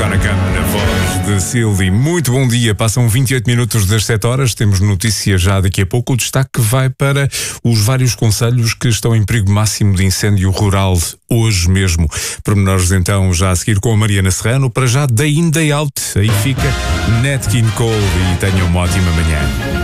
Gonna Come, na voz de Sylvie. Muito bom dia, passam 28 minutos das 7 horas, temos notícia já daqui a pouco. O destaque vai para os vários concelhos que estão em perigo máximo de incêndio rural hoje mesmo. Pormenores então já a seguir com a Mariana Serrano. Para já, day in, day out, aí fica Nat King Cole e tenham uma ótima manhã.